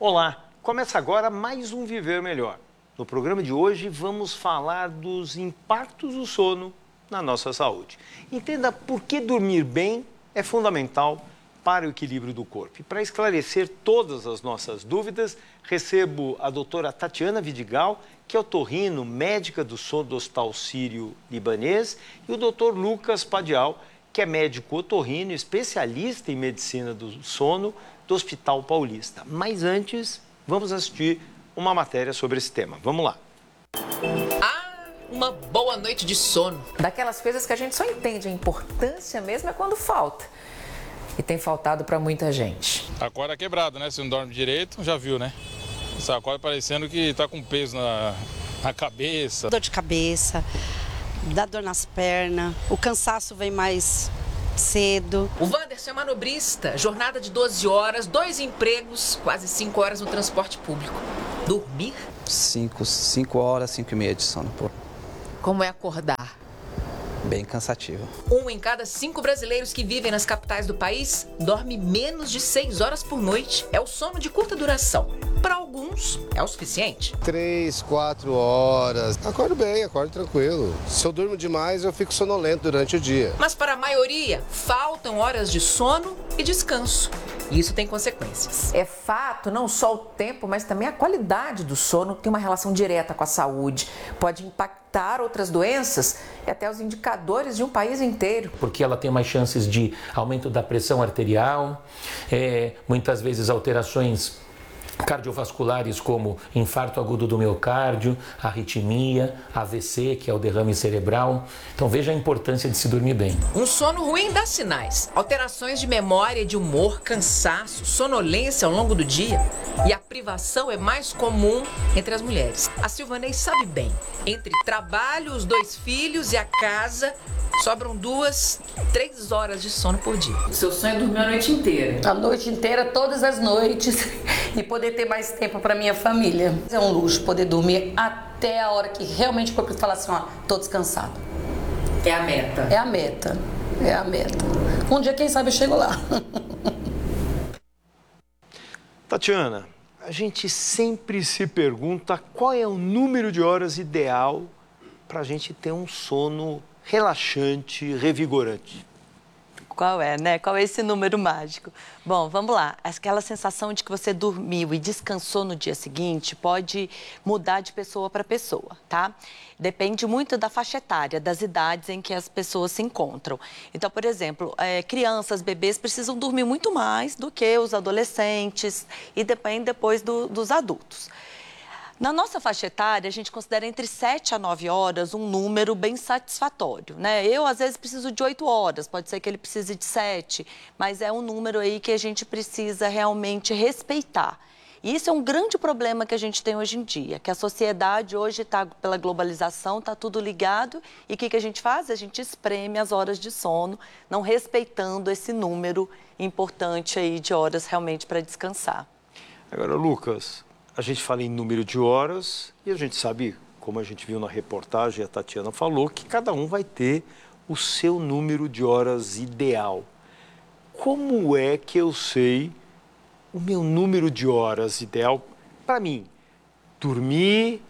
Olá, começa agora mais um Viver Melhor. No programa de hoje vamos falar dos impactos do sono na nossa saúde. Entenda por que dormir bem é fundamental para o equilíbrio do corpo. E para esclarecer todas as nossas dúvidas, recebo a doutora Tatiana Vidigal, que é otorrino, médica do sono do Hospital Sírio-Libanês, e o doutor Lucas Padial, que é médico otorrino, especialista em medicina do sono do Hospital Paulista. Mas antes, vamos assistir uma matéria sobre esse tema. Vamos lá. Uma boa noite de sono. Daquelas coisas que a gente só entende a importância mesmo é quando falta. E tem faltado para muita gente. Acorda quebrado, né? Se não dorme direito, já viu, né? Você acorda parecendo que tá com peso na cabeça. Dor de cabeça, dá dor nas pernas, o cansaço vem mais cedo. O Wanderson é manobrista, jornada de 12 horas, 2 empregos, quase 5 horas no transporte público. Dormir? 5 horas, 5 e meia de sono, pô. Como é acordar? Bem cansativo. 1 em cada 5 brasileiros que vivem nas capitais do país dorme menos de 6 horas por noite. É o sono de curta duração. Para alguns, é o suficiente. 3, 4 horas. Acordo bem, acordo tranquilo. Se eu durmo demais, eu fico sonolento durante o dia. Mas para a maioria, faltam horas de sono e descanso. E isso tem consequências. É fato, não só o tempo, mas também a qualidade do sono tem uma relação direta com a saúde. Pode impactar outras doenças e até os indicadores de um país inteiro. Porque ela tem mais chances de aumento da pressão arterial, muitas vezes alterações cardiovasculares como infarto agudo do miocárdio, arritmia, AVC, que é o derrame cerebral. Então veja a importância de se dormir bem. Um sono ruim dá sinais. Alterações de memória, de humor, cansaço, sonolência ao longo do dia. E a privação é mais comum entre as mulheres. A Silvanei sabe bem. Entre trabalho, os 2 filhos e a casa, sobram 2, 3 horas de sono por dia. O seu sonho é dormir a noite inteira? A noite inteira, todas as noites, e poder ter mais tempo para minha família. É um luxo poder dormir até a hora que realmente o corpo fala assim, ó, tô descansado. É a meta? É a meta, é a meta. Um dia, quem sabe, eu chego lá. Tatiana, a gente sempre se pergunta qual é o número de horas ideal para a gente ter um sono relaxante, revigorante. Qual é, né? Qual é esse número mágico? Bom, vamos lá. Aquela sensação de que você dormiu e descansou no dia seguinte pode mudar de pessoa para pessoa, tá? Depende muito da faixa etária, das idades em que as pessoas se encontram. Então, por exemplo, crianças, bebês precisam dormir muito mais do que os adolescentes e depende depois dos adultos. Na nossa faixa etária, a gente considera entre 7 a 9 horas um número bem satisfatório, né? Eu, às vezes, preciso de 8 horas, pode ser que ele precise de 7, mas é um número aí que a gente precisa realmente respeitar. E isso é um grande problema que a gente tem hoje em dia, que a sociedade hoje está, pela globalização, está tudo ligado, e o que a gente faz? A gente espreme as horas de sono, não respeitando esse número importante aí de horas realmente para descansar. Agora, Lucas, a gente fala em número de horas e a gente sabe, como a gente viu na reportagem, a Tatiana falou, que cada um vai ter o seu número de horas ideal. Como é que eu sei o meu número de horas ideal para mim? Dormi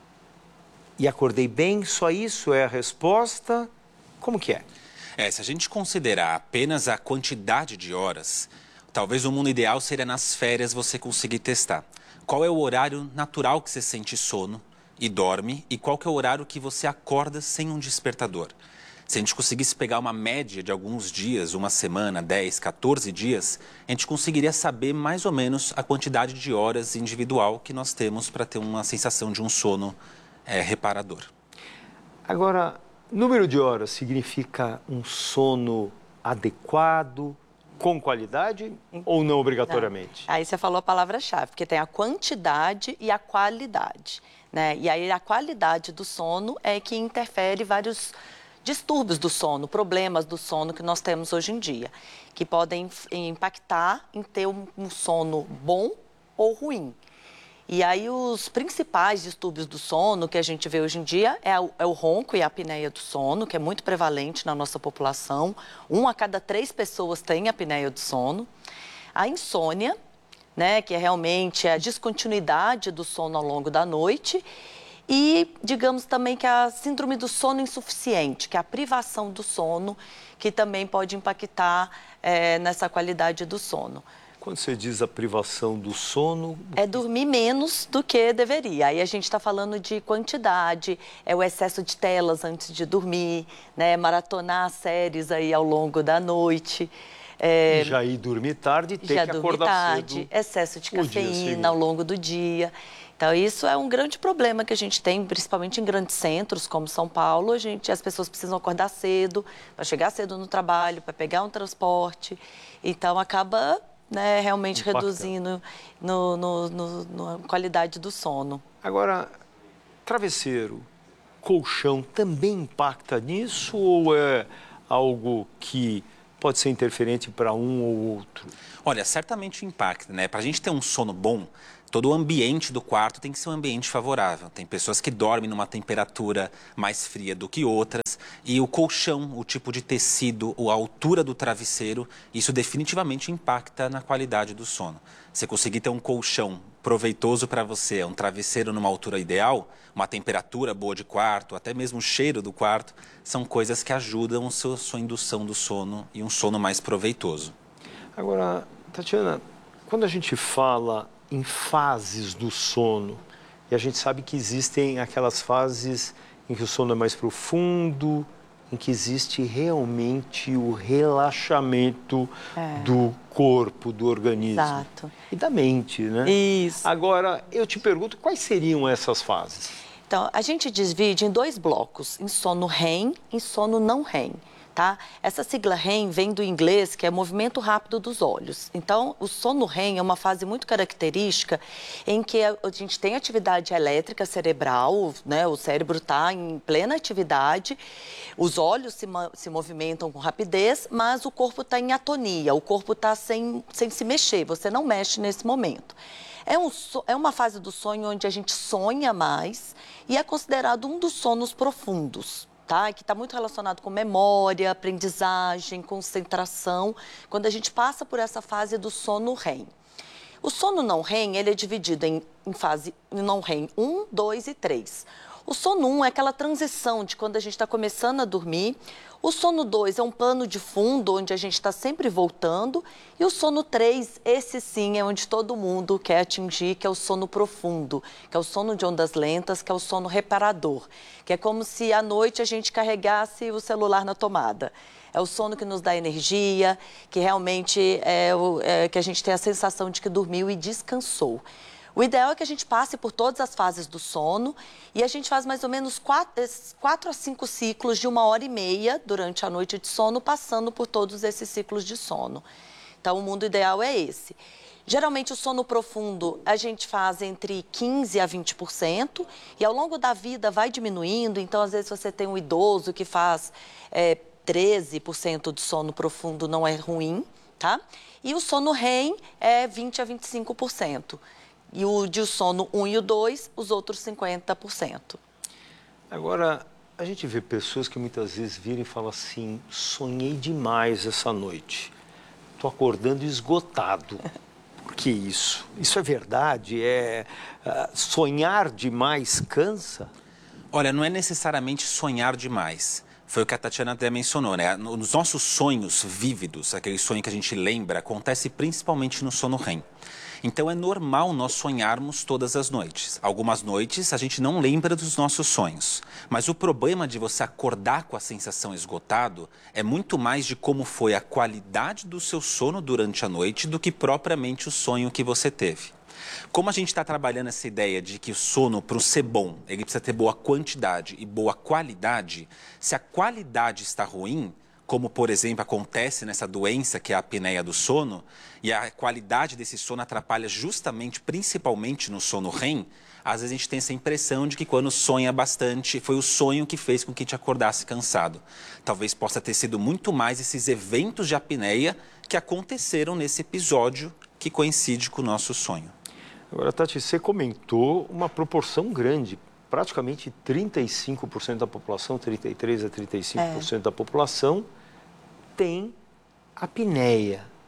e acordei bem, só isso é a resposta? Como que é? Se a gente considerar apenas a quantidade de horas, talvez o mundo ideal seria nas férias você conseguir testar. Qual é o horário natural que você sente sono e dorme e qual que é o horário que você acorda sem um despertador? Se a gente conseguisse pegar uma média de alguns dias, uma semana, 10, 14 dias, a gente conseguiria saber mais ou menos a quantidade de horas individual que nós temos para ter uma sensação de um sono reparador. Agora, número de horas significa um sono adequado, com qualidade ou não obrigatoriamente? Não. Aí você falou a palavra-chave, porque tem a quantidade e a qualidade, né? E aí a qualidade do sono é que interfere vários distúrbios do sono, problemas do sono que nós temos hoje em dia, que podem impactar em ter um sono bom ou ruim. E aí os principais distúrbios do sono que a gente vê hoje em dia é o ronco e a apneia do sono, que é muito prevalente na nossa população. 1 a cada 3 pessoas tem apneia do sono. A insônia, né, que é realmente a descontinuidade do sono ao longo da noite, e digamos também que a síndrome do sono insuficiente, que é a privação do sono, que também pode impactar nessa qualidade do sono. Quando você diz a privação do sono... É dormir menos do que deveria. Aí a gente está falando de quantidade, é o excesso de telas antes de dormir, né, maratonar séries aí ao longo da noite. E já ir dormir tarde e ter que acordar cedo. Excesso de cafeína ao longo do dia. Então, isso é um grande problema que a gente tem, principalmente em grandes centros, como São Paulo. As pessoas precisam acordar cedo, para chegar cedo no trabalho, para pegar um transporte. Então, acaba, né, realmente reduzindo na qualidade do sono. Agora, travesseiro, colchão, também impacta nisso ou é algo que pode ser interferente para um ou outro? Olha, certamente impacta, né? Para a gente ter um sono bom, todo o ambiente do quarto tem que ser um ambiente favorável. Tem pessoas que dormem numa temperatura mais fria do que outras. E o colchão, o tipo de tecido, a altura do travesseiro, isso definitivamente impacta na qualidade do sono. Você conseguir ter um colchão proveitoso para você, um travesseiro numa altura ideal, uma temperatura boa de quarto, até mesmo o cheiro do quarto, são coisas que ajudam a sua indução do sono e um sono mais proveitoso. Agora, Tatiana, quando a gente fala em fases do sono, e a gente sabe que existem aquelas fases em que o sono é mais profundo, em que existe realmente o relaxamento do corpo, do organismo. Exato. E da mente, né? Isso. Agora, eu te pergunto, quais seriam essas fases? Então, a gente divide em 2 blocos, em sono REM e sono não REM. Tá? Essa sigla REM vem do inglês, que é movimento rápido dos olhos. Então, o sono REM é uma fase muito característica em que a gente tem atividade elétrica cerebral, né? O cérebro está em plena atividade, os olhos se movimentam com rapidez, mas o corpo está em atonia, o corpo está sem se mexer, você não mexe nesse momento. É uma fase do sonho onde a gente sonha mais e é considerado um dos sonos profundos. Tá? Que está muito relacionado com memória, aprendizagem, concentração, quando a gente passa por essa fase do sono REM. O sono não REM, ele é dividido em fase não REM 1, 2 e 3. O sono 1 é aquela transição de quando a gente está começando a dormir. O sono 2 é um pano de fundo, onde a gente está sempre voltando. E o sono 3, esse sim é onde todo mundo quer atingir, que é o sono profundo, que é o sono de ondas lentas, que é o sono reparador, que é como se à noite a gente carregasse o celular na tomada. É o sono que nos dá energia, que realmente que a gente tem a sensação de que dormiu e descansou. O ideal é que a gente passe por todas as fases do sono e a gente faz mais ou menos 4 a 5 ciclos de 1h30 durante a noite de sono, passando por todos esses ciclos de sono. Então, o mundo ideal é esse. Geralmente, o sono profundo a gente faz entre 15% a 20% e ao longo da vida vai diminuindo. Então, às vezes, você tem um idoso que faz 13% de sono profundo, não é ruim, tá? E o sono REM é 20% a 25%. E o de sono 1 e o 2, os outros 50%. Agora, a gente vê pessoas que muitas vezes viram e falam assim, sonhei demais essa noite, estou acordando esgotado. Por que isso? Isso é verdade? Sonhar demais cansa? Olha, não é necessariamente sonhar demais. Foi o que a Tatiana até mencionou, né? Nos nossos sonhos vívidos, aquele sonho que a gente lembra, acontece principalmente no sono REM. Então, é normal nós sonharmos todas as noites. Algumas noites a gente não lembra dos nossos sonhos. Mas o problema de você acordar com a sensação esgotado é muito mais de como foi a qualidade do seu sono durante a noite do que propriamente o sonho que você teve. Como a gente está trabalhando essa ideia de que o sono, para ser bom, ele precisa ter boa quantidade e boa qualidade, se a qualidade está ruim, como, por exemplo, acontece nessa doença que é a apneia do sono, e a qualidade desse sono atrapalha justamente, principalmente no sono REM, às vezes a gente tem essa impressão de que quando sonha bastante, foi o sonho que fez com que te acordasse cansado. Talvez possa ter sido muito mais esses eventos de apneia que aconteceram nesse episódio que coincide com o nosso sonho. Agora, Tati, você comentou uma proporção grande, praticamente 35% da população, 33% a 35% da população tem apneia.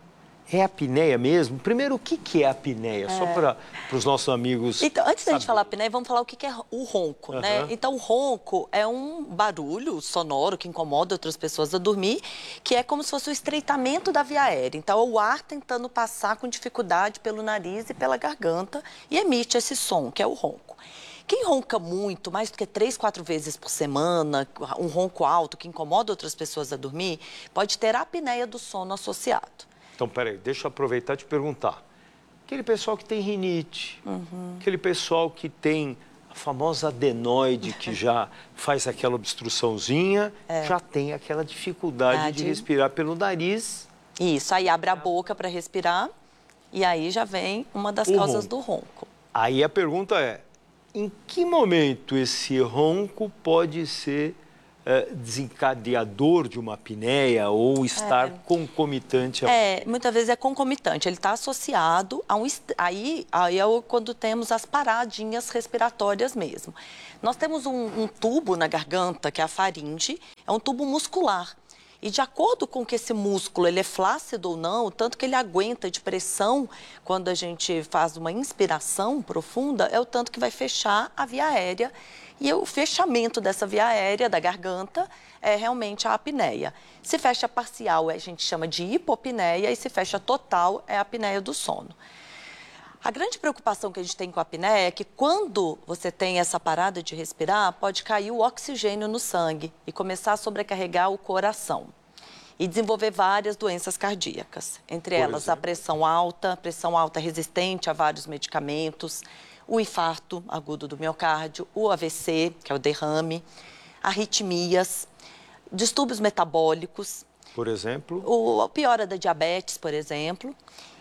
É a apneia mesmo? Primeiro, o que é a apneia? Só para os nossos amigos. Então, antes da gente falar apneia, vamos falar o que é o ronco, né? Então, o ronco é um barulho sonoro que incomoda outras pessoas a dormir, que é como se fosse o estreitamento da via aérea. Então, é o ar tentando passar com dificuldade pelo nariz e pela garganta e emite esse som, que é o ronco. Quem ronca muito, mais do que 3, 4 vezes por semana, um ronco alto que incomoda outras pessoas a dormir, pode ter a apneia do sono associado. Então, peraí, deixa eu aproveitar e te perguntar. Aquele pessoal que tem rinite, aquele pessoal que tem a famosa adenoide, que já faz aquela obstruçãozinha, já tem aquela dificuldade de respirar pelo nariz. Isso, aí abre a boca para respirar e aí já vem uma das causas do ronco. Aí a pergunta é, em que momento esse ronco pode ser desencadeador de uma apneia ou estar concomitante? Muitas vezes é concomitante, ele está associado a um... Aí é quando temos as paradinhas respiratórias mesmo. Nós temos um tubo na garganta, que é a faringe, é um tubo muscular. E de acordo com que esse músculo ele é flácido ou não, o tanto que ele aguenta de pressão quando a gente faz uma inspiração profunda, é o tanto que vai fechar a via aérea. E o fechamento dessa via aérea da garganta é realmente a apneia. Se fecha parcial, a gente chama de hipopneia, e se fecha total, é a apneia do sono. A grande preocupação que a gente tem com a apneia é que quando você tem essa parada de respirar, pode cair o oxigênio no sangue e começar a sobrecarregar o coração e desenvolver várias doenças cardíacas, entre elas a pressão alta resistente a vários medicamentos, o infarto agudo do miocárdio, o AVC, que é o derrame, arritmias, distúrbios metabólicos. Por exemplo? A piora da diabetes, por exemplo.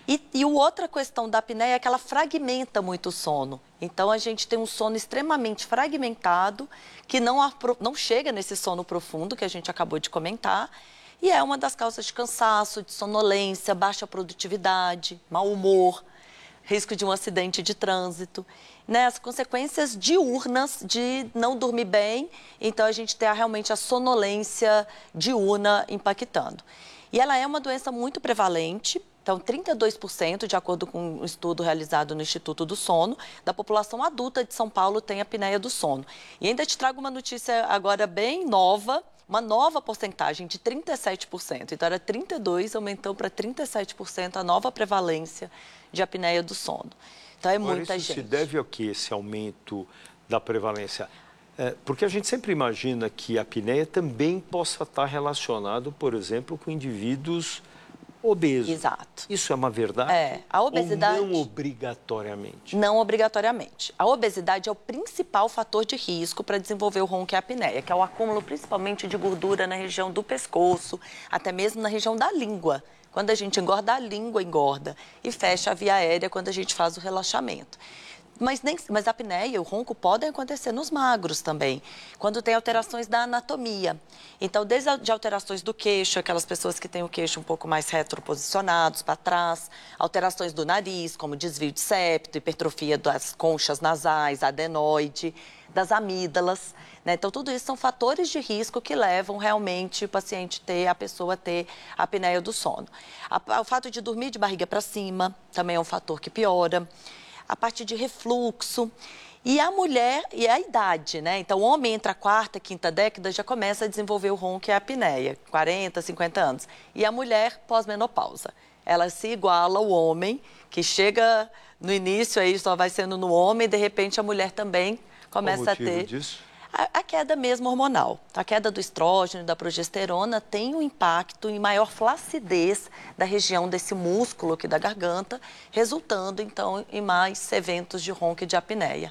E outra questão da apneia é que ela fragmenta muito o sono. Então, a gente tem um sono extremamente fragmentado, que não chega nesse sono profundo que a gente acabou de comentar, e é uma das causas de cansaço, de sonolência, baixa produtividade, mau humor, risco de um acidente de trânsito, né? As consequências diurnas de não dormir bem, então a gente tem realmente a sonolência diurna impactando. E ela é uma doença muito prevalente, então 32%, de acordo com um estudo realizado no Instituto do Sono, da população adulta de São Paulo tem apneia do sono. E ainda te trago uma notícia agora bem nova, uma nova porcentagem de 37%. Então era 32%, aumentou para 37% a nova prevalência de apneia do sono. Então é muita gente. Isso se deve ao que esse aumento da prevalência? Porque a gente sempre imagina que a apneia também possa estar relacionado, por exemplo, com indivíduos obesos. Exato. Isso é uma verdade? A obesidade... Ou não obrigatoriamente? Não obrigatoriamente. A obesidade é o principal fator de risco para desenvolver o ronco e a apneia, que é o acúmulo principalmente de gordura na região do pescoço, até mesmo na região da língua. Quando a gente engorda, a língua engorda e fecha a via aérea quando a gente faz o relaxamento. Mas a apneia e o ronco podem acontecer nos magros também, quando tem alterações da anatomia. Então, desde alterações do queixo, aquelas pessoas que têm o queixo um pouco mais retroposicionados para trás, alterações do nariz, como desvio de septo, hipertrofia das conchas nasais, adenoide, das amígdalas, né? Então, tudo isso são fatores de risco que levam realmente o paciente a pessoa ter a apneia do sono. O fato de dormir de barriga para cima também é um fator que piora. A parte de refluxo, e a mulher e a idade, né? Então, o homem entre a quarta e quinta década já começa a desenvolver o ronco e a apneia, 40, 50 anos. E a mulher pós-menopausa, ela se iguala ao homem, que chega no início, aí só vai sendo no homem, e de repente a mulher também começa a ter... Qual o motivo disso? A queda mesmo hormonal. A queda do estrógeno e da progesterona tem um impacto em maior flacidez da região desse músculo aqui da garganta, resultando, então, em mais eventos de ronco e de apneia.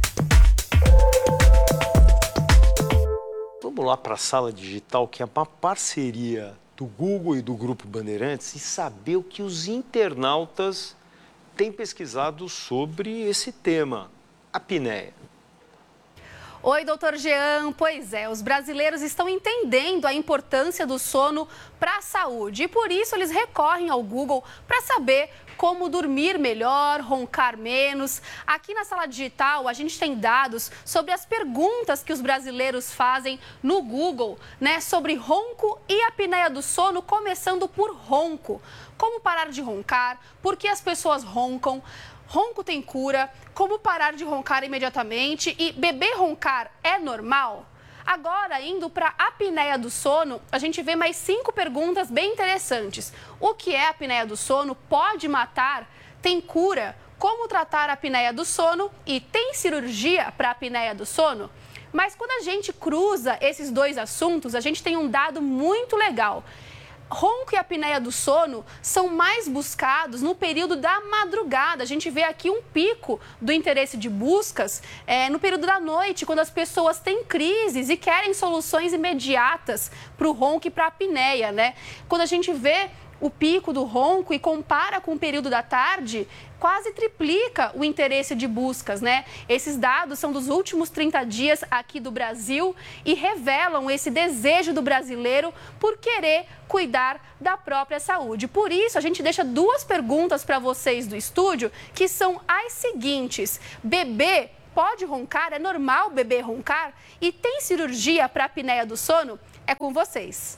Vamos lá para a Sala Digital, que é uma parceria do Google e do Grupo Bandeirantes, e saber o que os internautas têm pesquisado sobre esse tema, apneia. Oi, doutor Jean. Pois é, os brasileiros estão entendendo a importância do sono para a saúde e por isso eles recorrem ao Google para saber como dormir melhor, roncar menos. Aqui na Sala Digital, a gente tem dados sobre as perguntas que os brasileiros fazem no Google, né, sobre ronco e apneia do sono, começando por ronco. Como parar de roncar? Por que as pessoas roncam? Ronco tem cura? Como parar de roncar imediatamente? E bebê roncar é normal? Agora, indo para a apneia do sono, a gente vê mais 5 perguntas bem interessantes. O que é a apneia do sono? Pode matar? Tem cura? Como tratar a apneia do sono? E tem cirurgia para a apneia do sono? Mas quando a gente cruza esses dois assuntos, a gente tem um dado muito legal. Ronco e apneia do sono são mais buscados no período da madrugada. A gente vê aqui um pico do interesse de buscas no período da noite, quando as pessoas têm crises e querem soluções imediatas para o ronco e para a apneia, né? Quando a gente vê o pico do ronco e compara com o período da tarde, quase triplica o interesse de buscas, né? Esses dados são dos últimos 30 dias aqui do Brasil e revelam esse desejo do brasileiro por querer cuidar da própria saúde. Por isso, a gente deixa 2 perguntas para vocês do estúdio, que são as seguintes: bebê pode roncar? É normal bebê roncar? E tem cirurgia para a apneia do sono? É com vocês.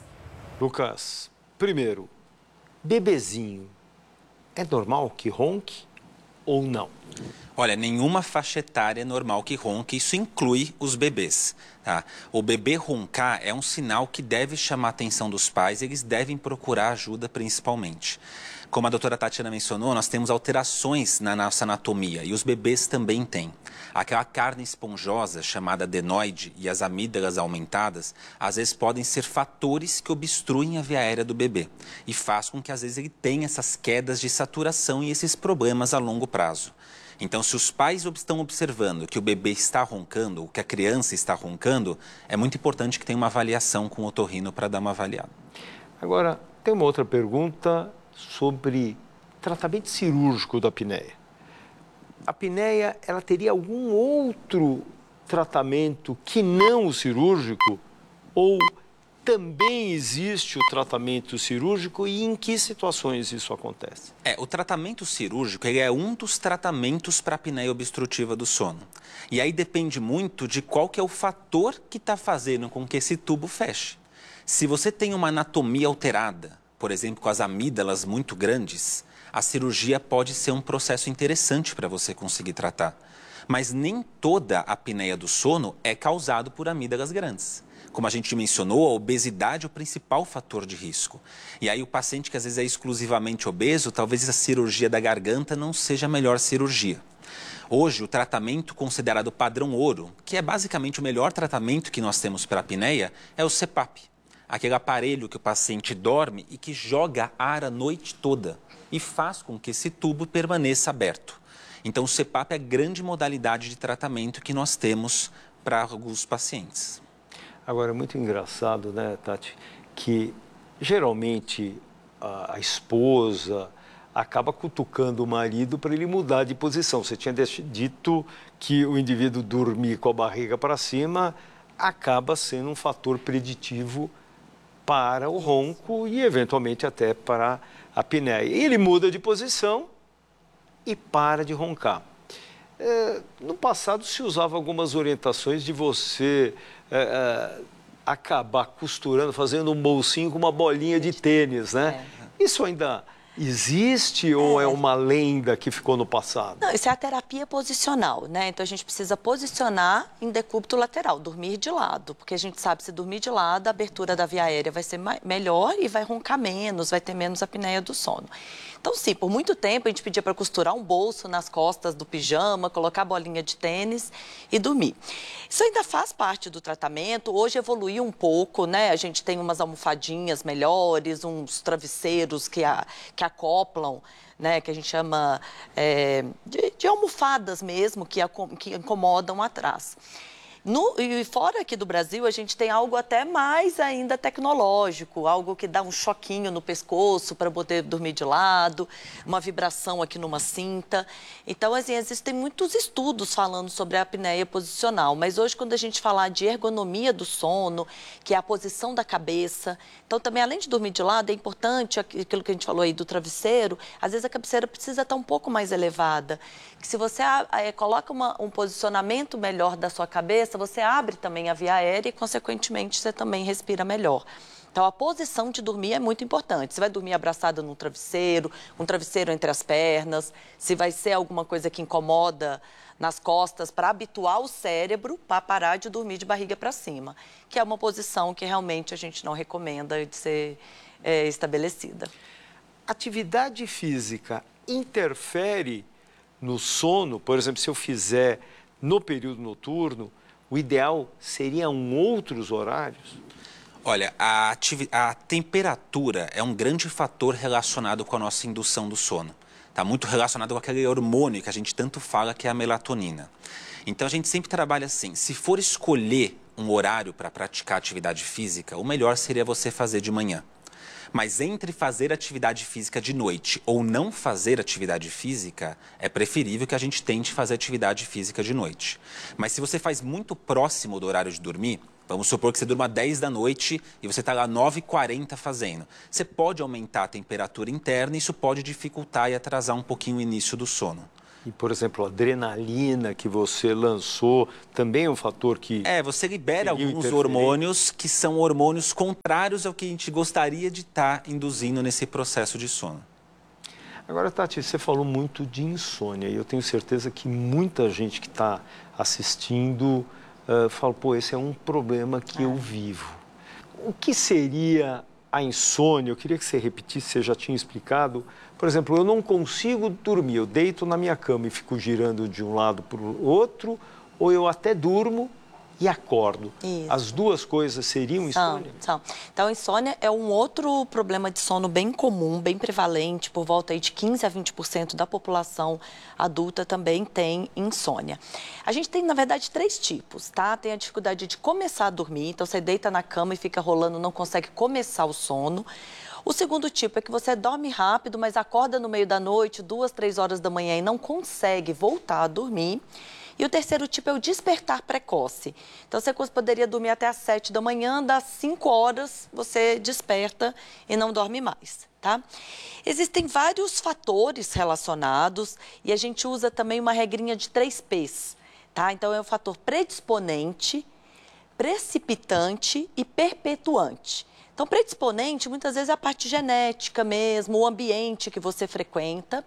Lucas, primeiro, bebezinho, é normal que ronque ou não? Olha, nenhuma faixa etária é normal que ronque, isso inclui os bebês. Tá? O bebê roncar é um sinal que deve chamar a atenção dos pais, eles devem procurar ajuda principalmente. Como a doutora Tatiana mencionou, nós temos alterações na nossa anatomia e os bebês também têm. Aquela carne esponjosa chamada adenoide e as amígdalas aumentadas, às vezes podem ser fatores que obstruem a via aérea do bebê e faz com que às vezes ele tenha essas quedas de saturação e esses problemas a longo prazo. Então, se os pais estão observando que o bebê está roncando, ou que a criança está roncando, é muito importante que tenha uma avaliação com o otorrino para dar uma avaliada. Agora, tem uma outra pergunta sobre tratamento cirúrgico da apneia. A apneia, ela teria algum outro tratamento que não o cirúrgico? Ou também existe o tratamento cirúrgico e em que situações isso acontece? O tratamento cirúrgico ele é um dos tratamentos para a apneia obstrutiva do sono. E aí depende muito de qual que é o fator que está fazendo com que esse tubo feche. Se você tem uma anatomia alterada, por exemplo, com as amígdalas muito grandes, a cirurgia pode ser um processo interessante para você conseguir tratar. Mas nem toda a apneia do sono é causada por amígdalas grandes. Como a gente mencionou, a obesidade é o principal fator de risco. E aí o paciente que às vezes é exclusivamente obeso, talvez a cirurgia da garganta não seja a melhor cirurgia. Hoje, o tratamento considerado padrão ouro, que é basicamente o melhor tratamento que nós temos para a apneia, é o CPAP. Aquele aparelho que o paciente dorme e que joga ar a noite toda e faz com que esse tubo permaneça aberto. Então, o CPAP é a grande modalidade de tratamento que nós temos para alguns pacientes. Agora, é muito engraçado, né, Tati, que geralmente a esposa acaba cutucando o marido para ele mudar de posição. Você tinha dito que o indivíduo dormir com a barriga para cima acaba sendo um fator preditivo para o ronco e, eventualmente, até para a apneia. Ele muda de posição e para de roncar. No passado, se usava algumas orientações de você acabar costurando, fazendo um bolsinho com uma bolinha de tênis, né? Isso ainda existe ou é uma lenda que ficou no passado? Não, isso é a terapia posicional, né? Então, a gente precisa posicionar em decúbito lateral, dormir de lado, porque a gente sabe que se dormir de lado, a abertura da via aérea vai ser melhor e vai roncar menos, vai ter menos apneia do sono. Então, sim, por muito tempo a gente pedia para costurar um bolso nas costas do pijama, colocar a bolinha de tênis e dormir. Isso ainda faz parte do tratamento, hoje evoluiu um pouco, né? A gente tem umas almofadinhas melhores, uns travesseiros que acoplam, né? Que a gente chama de almofadas mesmo, que incomodam atrás. E fora aqui do Brasil, a gente tem algo até mais ainda tecnológico, algo que dá um choquinho no pescoço para poder dormir de lado, uma vibração aqui numa cinta. Então, assim, existem muitos estudos falando sobre a apneia posicional, mas hoje, quando a gente falar de ergonomia do sono, que é a posição da cabeça, então também, além de dormir de lado, é importante aquilo que a gente falou aí do travesseiro, às vezes a cabeceira precisa estar um pouco mais elevada, que se você coloca um posicionamento melhor da sua cabeça, você abre também a via aérea e, consequentemente, você também respira melhor. Então, a posição de dormir é muito importante. Você vai dormir abraçada num travesseiro, um travesseiro entre as pernas, se vai ser alguma coisa que incomoda nas costas, para habituar o cérebro para parar de dormir de barriga para cima, que é uma posição que realmente a gente não recomenda de ser estabelecida. Atividade física interfere no sono? Por exemplo, se eu fizer no período noturno, o ideal seriam outros horários? Olha, a temperatura é um grande fator relacionado com a nossa indução do sono. Está muito relacionado com aquele hormônio que a gente tanto fala, que é a melatonina. Então, a gente sempre trabalha assim, se for escolher um horário para praticar atividade física, o melhor seria você fazer de manhã. Mas entre fazer atividade física de noite ou não fazer atividade física, é preferível que a gente tente fazer atividade física de noite. Mas se você faz muito próximo do horário de dormir, vamos supor que você durma 10 da noite e você está lá 9h40 fazendo. Você pode aumentar a temperatura interna e isso pode dificultar e atrasar um pouquinho o início do sono. E, por exemplo, a adrenalina que você lançou também é um fator que... você libera alguns hormônios que são hormônios contrários ao que a gente gostaria de estar induzindo nesse processo de sono. Agora, Tati, você falou muito de insônia e eu tenho certeza que muita gente que está assistindo fala, pô, esse é um problema que eu vivo. O que seria a insônia? Eu queria que você repetisse, você já tinha explicado. Por exemplo, eu não consigo dormir, eu deito na minha cama e fico girando de um lado para o outro, ou eu até durmo e acordo. Isso. As duas coisas seriam insônia? São. Então, a insônia é um outro problema de sono bem comum, bem prevalente, por volta aí de 15% a 20% da população adulta também tem insônia. A gente tem, na verdade, 3 tipos, tá? Tem a dificuldade de começar a dormir, então você deita na cama e fica rolando, não consegue começar o sono. O segundo tipo é que você dorme rápido, mas acorda no meio da noite, 2, 3 horas da manhã e não consegue voltar a dormir. E o terceiro tipo é o despertar precoce. Então, você poderia dormir até às 7 da manhã, das 5 horas você desperta e não dorme mais, tá? Existem vários fatores relacionados e a gente usa também uma regrinha de 3 P's, tá? Então, é o fator predisponente, precipitante e perpetuante. Então, predisponente, muitas vezes, é a parte genética mesmo, o ambiente que você frequenta.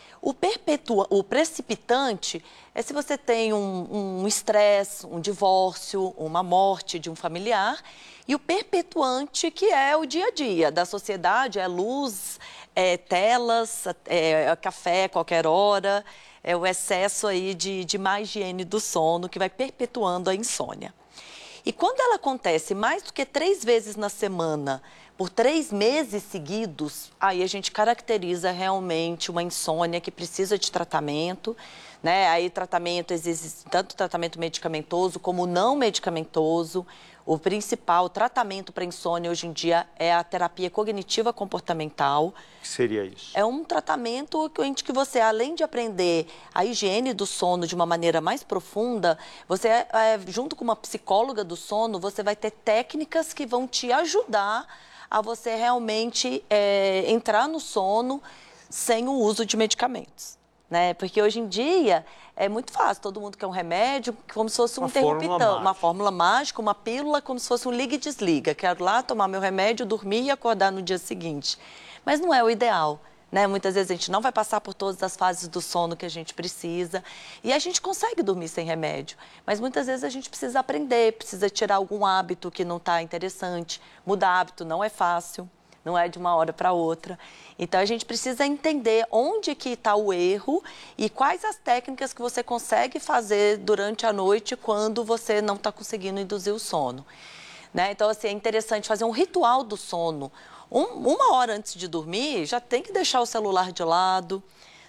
O precipitante é se você tem um estresse, um divórcio, uma morte de um familiar. E o perpetuante, que é o dia a dia da sociedade, é luz, telas, café a qualquer hora, é o excesso aí de má higiene do sono que vai perpetuando a insônia. E quando ela acontece mais do que 3 vezes na semana, por 3 meses seguidos, aí a gente caracteriza realmente uma insônia que precisa de tratamento, né? Aí tratamento existe tanto tratamento medicamentoso como não medicamentoso. O principal tratamento para insônia hoje em dia é a terapia cognitiva comportamental. O que seria isso? É um tratamento que você, além de aprender a higiene do sono de uma maneira mais profunda, você, junto com uma psicóloga do sono, você vai ter técnicas que vão te ajudar a você realmente entrar no sono sem o uso de medicamentos, né? Porque hoje em dia é muito fácil, todo mundo quer um remédio como se fosse um interruptor, uma fórmula mágica, uma pílula como se fosse um liga e desliga. Quero lá tomar meu remédio, dormir e acordar no dia seguinte. Mas não é o ideal, né? Muitas vezes a gente não vai passar por todas as fases do sono que a gente precisa e a gente consegue dormir sem remédio, mas muitas vezes a gente precisa aprender, precisa tirar algum hábito que não está interessante. Mudar hábito não é fácil, não é de uma hora para outra. Então, a gente precisa entender onde que está o erro e quais as técnicas que você consegue fazer durante a noite quando você não está conseguindo induzir o sono, né? Então, assim, é interessante fazer um ritual do sono. Uma hora antes de dormir, já tem que deixar o celular de lado,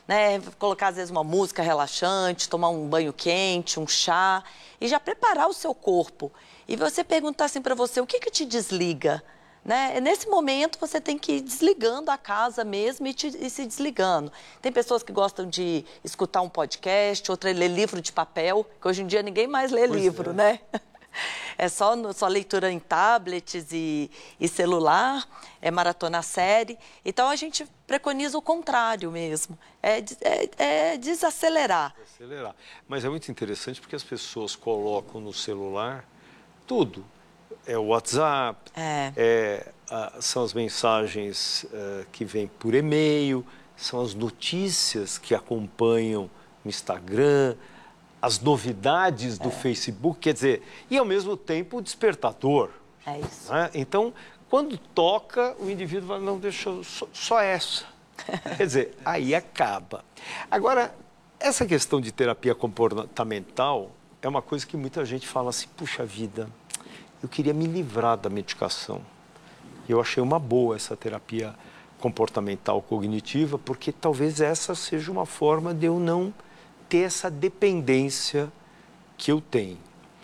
né? Colocar, às vezes, uma música relaxante, tomar um banho quente, um chá, e já preparar o seu corpo. E você perguntar assim para você, o que te desliga? Né? Nesse momento, você tem que ir desligando a casa mesmo e se desligando. Tem pessoas que gostam de escutar um podcast, outras ler livro de papel, que hoje em dia ninguém mais lê livro, né? É só leitura em tablets e celular, é maratona série. Então, a gente preconiza o contrário mesmo, é desacelerar. Mas é muito interessante porque as pessoas colocam no celular tudo. É o WhatsApp, são as mensagens que vêm por e-mail, são as notícias que acompanham no Instagram, as novidades do Facebook, quer dizer, e ao mesmo tempo o despertador. É isso. Né? Então, quando toca, o indivíduo fala, não, deixa eu, só essa. Quer dizer, aí acaba. Agora, essa questão de terapia comportamental é uma coisa que muita gente fala assim, puxa vida, eu queria me livrar da medicação. Eu achei uma boa essa terapia comportamental cognitiva, porque talvez essa seja uma forma de eu não ter essa dependência que eu tenho.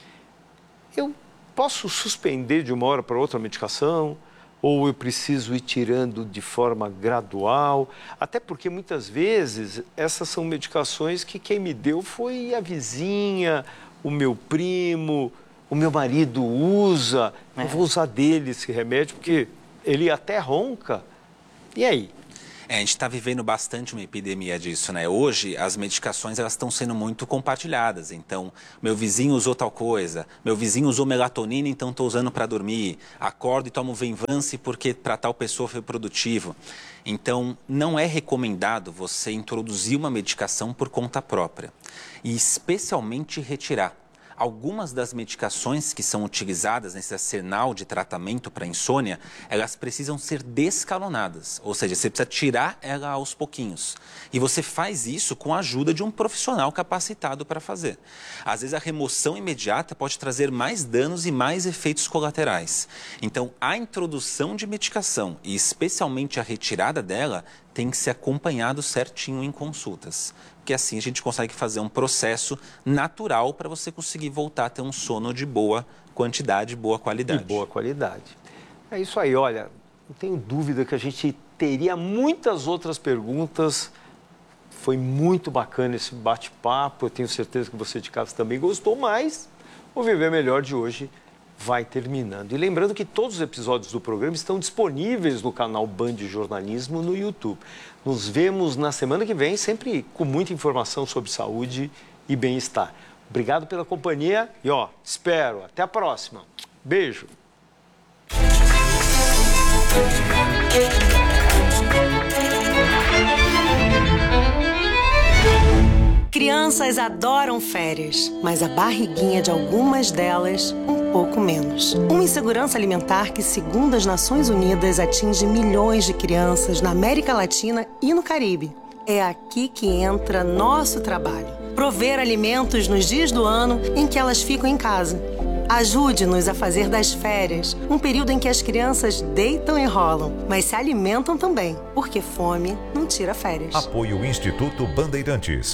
Eu posso suspender de uma hora para outra a medicação, ou eu preciso ir tirando de forma gradual, até porque muitas vezes essas são medicações que quem me deu foi a vizinha, o meu primo, o meu marido usa, eu vou usar dele esse remédio, porque ele até ronca. E aí? A gente está vivendo bastante uma epidemia disso, né? Hoje, as medicações elas estão sendo muito compartilhadas. Então, meu vizinho usou tal coisa, meu vizinho usou melatonina, então estou usando para dormir. Acordo e tomo Venvance porque para tal pessoa foi produtivo. Então, não é recomendado você introduzir uma medicação por conta própria. E especialmente retirar. Algumas das medicações que são utilizadas nesse arsenal de tratamento para insônia, elas precisam ser descalonadas, ou seja, você precisa tirar ela aos pouquinhos. E você faz isso com a ajuda de um profissional capacitado para fazer. Às vezes a remoção imediata pode trazer mais danos e mais efeitos colaterais. Então, a introdução de medicação e especialmente a retirada dela tem que ser acompanhado certinho em consultas. Porque assim a gente consegue fazer um processo natural para você conseguir voltar a ter um sono de boa quantidade, boa qualidade. De boa qualidade. É isso aí, olha, não tenho dúvida que a gente teria muitas outras perguntas. Foi muito bacana esse bate-papo, eu tenho certeza que você de casa também gostou, mas o Viver Melhor de hoje vai terminando. E lembrando que todos os episódios do programa estão disponíveis no canal Band Jornalismo no YouTube. Nos vemos na semana que vem, sempre com muita informação sobre saúde e bem-estar. Obrigado pela companhia e, espero. Até a próxima. Beijo. Crianças adoram férias, mas a barriguinha de algumas delas, um pouco menos. Uma insegurança alimentar que, segundo as Nações Unidas, atinge milhões de crianças na América Latina e no Caribe. É aqui que entra nosso trabalho. Prover alimentos nos dias do ano em que elas ficam em casa. Ajude-nos a fazer das férias um período em que as crianças deitam e rolam, mas se alimentam também, porque fome não tira férias. Apoio Instituto Bandeirantes.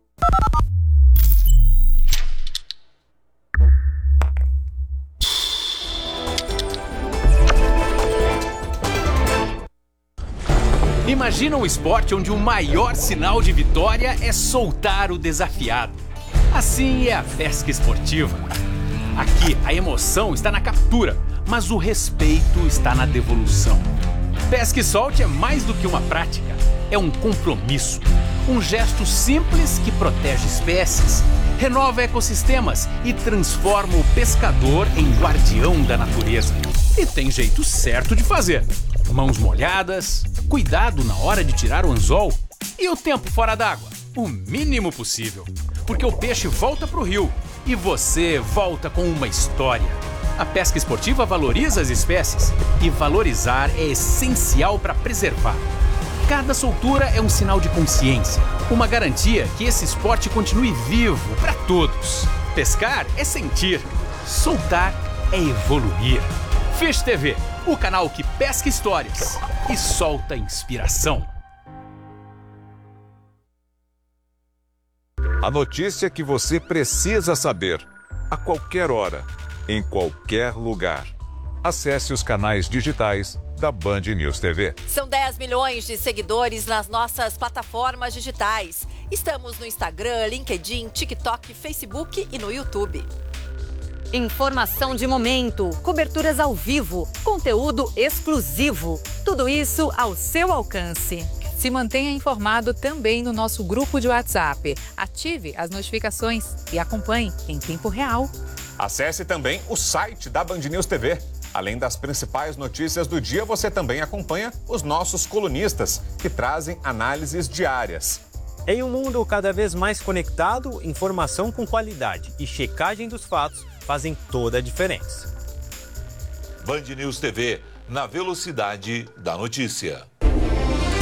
Imagina um esporte onde o maior sinal de vitória é soltar o desafiado. Assim é a pesca esportiva. Aqui, a emoção está na captura, mas o respeito está na devolução. Pesca e solte é mais do que uma prática, é um compromisso. Um gesto simples que protege espécies, renova ecossistemas e transforma o pescador em guardião da natureza. E tem jeito certo de fazer. Mãos molhadas, cuidado na hora de tirar o anzol e o tempo fora d'água, o mínimo possível. Porque o peixe volta pro rio e você volta com uma história. A pesca esportiva valoriza as espécies e valorizar é essencial para preservar. Cada soltura é um sinal de consciência, uma garantia que esse esporte continue vivo para todos. Pescar é sentir, soltar é evoluir. Fish TV, o canal que pesca histórias e solta inspiração. A notícia que você precisa saber, a qualquer hora, em qualquer lugar. Acesse os canais digitais da Band News TV. São 10 milhões de seguidores nas nossas plataformas digitais. Estamos no Instagram, LinkedIn, TikTok, Facebook e no YouTube. Informação de momento, coberturas ao vivo, conteúdo exclusivo. Tudo isso ao seu alcance. Se mantenha informado também no nosso grupo de WhatsApp. Ative as notificações e acompanhe em tempo real. Acesse também o site da Band News TV. Além das principais notícias do dia, você também acompanha os nossos colunistas, que trazem análises diárias. Em um mundo cada vez mais conectado, informação com qualidade e checagem dos fatos fazem toda a diferença. Band News TV, na velocidade da notícia.